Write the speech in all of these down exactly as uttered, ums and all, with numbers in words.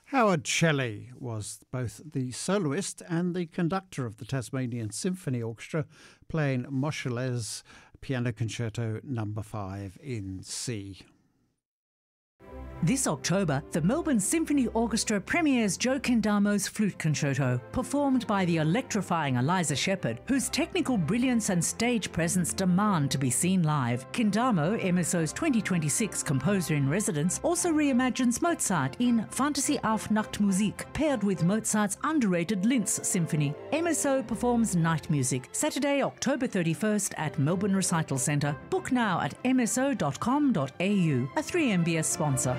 Howard Shelley was both the soloist and the conductor of the Tasmanian Symphony Orchestra, playing Moscheles Piano Concerto number five in C. This October, the Melbourne Symphony Orchestra premieres Joe Kendamo's Flute Concerto, performed by the electrifying Eliza Shepherd, whose technical brilliance and stage presence demand to be seen live. Kendamo, M S O's twenty twenty-six Composer-in-Residence, also reimagines Mozart in Fantasy auf Nachtmusik, paired with Mozart's underrated Linz Symphony. M S O performs Night Music, Saturday, October thirty-first at Melbourne Recital Centre. Book now at m s o dot com dot a u, a three M B S sponsor.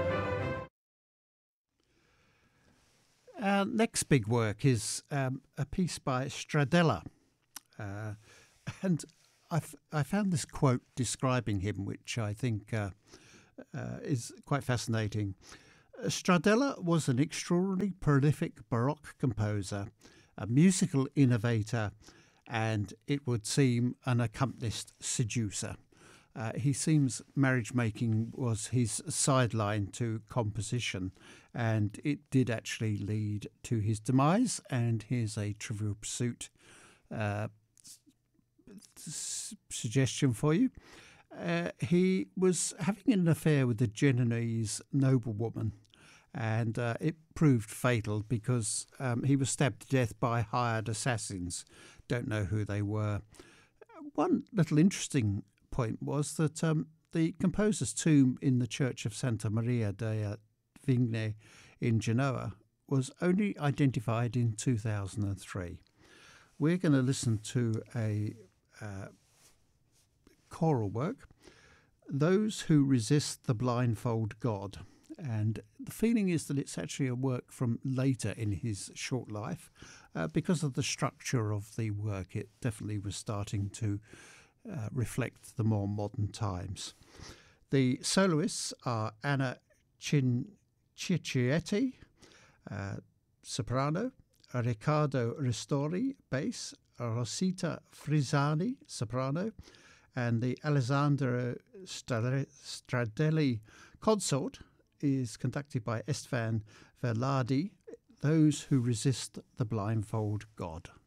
Our next big work is um, a piece by Stradella. Uh, and I, f- I found this quote describing him, which I think uh, uh, is quite fascinating. Stradella was an extraordinarily prolific Baroque composer, a musical innovator, and it would seem an accomplished seducer. Uh, he seems marriage making was his sideline to composition, and it did actually lead to his demise. And here's a Trivial Pursuit uh, s- suggestion for you. Uh, he was having an affair with a Genoese noblewoman, and uh, it proved fatal because um, he was stabbed to death by hired assassins. Don't know who they were. One little interesting point was that um, the composer's tomb in the Church of Santa Maria della Vigne in Genoa was only identified in two thousand three. We're going to listen to a uh, choral work, Those Who Resist the Blindfold God. And the feeling is that it's actually a work from later in his short life. Uh, because of the structure of the work, it definitely was starting to Uh, reflect the more modern times. The soloists are Anna Cin- Ciccietti, uh, soprano, Riccardo Ristori, bass, Rosita Frisani, soprano, and the Alessandro Stradelli consort is conducted by Istvan Verladi, Those Who Resist the Blindfold God.